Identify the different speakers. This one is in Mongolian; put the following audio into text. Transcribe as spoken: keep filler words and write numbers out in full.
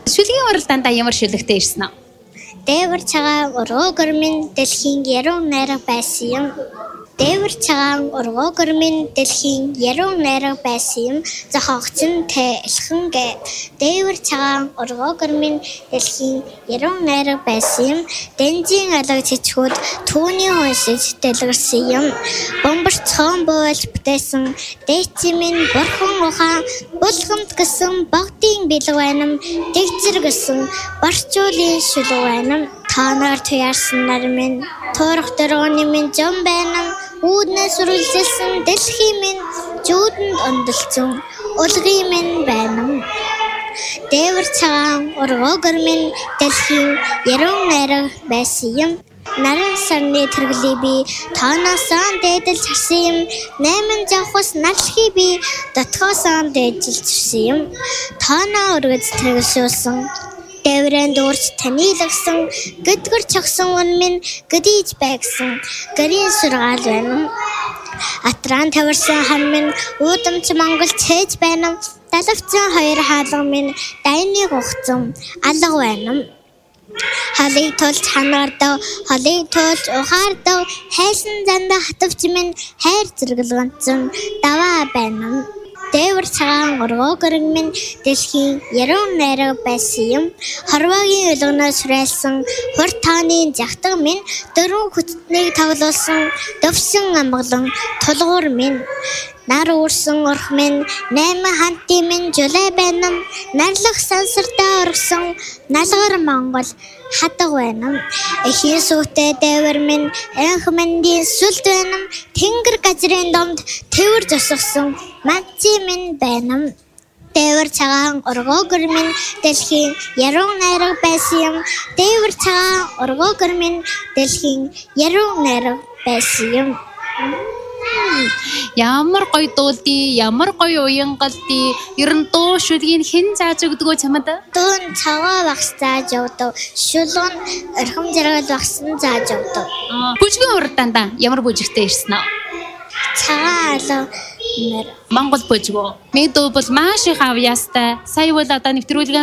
Speaker 1: Шүлгийн уралдаандаа ямар шүлэгтэй ирсэн аа?
Speaker 2: Дээвэр цагаан ургуу гормын дэлхийн яруу найраг байсан юм. Дээвэр цагаан ургуу гормын дэлхийн яруу найраг байсан юм. Зохиогч нь Тэлхэн гэ. Дээвэр цагаан ургуу гормын дэлхийн яруу найраг байсан юм. Дэнжийн алга чичгүүд түүний уншиж дэлгэрсэн юм. Бомборцхон буйл бүтээсэн дээчи минь бурхан ухаан булгамт гэсэн богдын бэлэг байна. Дэгзэр гэсэн барчуулын шүлэг байна. Танаар туяарсан нар минь туурах дөрөөний минь жон байна. Үүднээс үргэлжилсэн дэлхийн минь жүүдэнд ондолцсон улгийн минь байна. Дээвэр цагаан ургуу гормын дэлхийн яруу найраг байсан юм. Наран сарны тэргэлий би тооноосоо дээдэлж харсан юм. Найман завхус нарлахи би дотгоосоо дээдэлж харсан юм. Тооноо өргөж тэргэлшүүлсэн дээврэн дуурч танилгсан гэдгэр чагсан он минь гэдийж байгсан гэрийн сургаал байна. Атран таварсан хан минь үүдэмч Монгол цээж байна. Далавцсан хоёр хаалга минь дайныг ухцсан алга байна. Халыг тулж хангаардав, халыг тулж ухаардав, хайсан занда хатвч минь хайр зэрэглэнцэн даваа байна. Дээвэр цагаан ургуу гормын дэлхийн яруу найраг байсан юм. Хорвоогийн өлгөнөөс хүрээлсэн хур тааны жагтаг минь дөрвөн хүчтнийг тоглуулсан дөвсөн амгалан тулгуур минь. Нар уурсан урх минь найман ханти минь жулай байна. Нарлах сансартаа оргсон налгар Монгол хатаг байна. Эхийн сүхтэй дээвэр минь энх мэндийн сүлд байна. Тэнгэр газрын домд тэвэр зосгсон манци минь байна. Дээвэр цагаан ургуу гормын дэлхийн яруу найраг байсан юм. Дээвэр цагаан ургуу гормын дэлхийн яруу найраг байсан юм.
Speaker 1: Ямар гоё дуулдий, ямар гоё уянгалдий. Ер нь дуу шүлгийг хэн зааж өгдөг вэ чамд?
Speaker 2: Дуун цагаа багс зааж өгдөг. Шүлгэн орхим зэрэгэл багсан зааж өгдөг.
Speaker 1: Бүжгийн уралдаандаа ямар бүжигтэй ирсэн аа?
Speaker 2: Цагаан алга нэр
Speaker 1: Монгол бүжгөө. Нэг дуу бол маш их авьяастай. Сая бол одоо нэвтрүүлгийн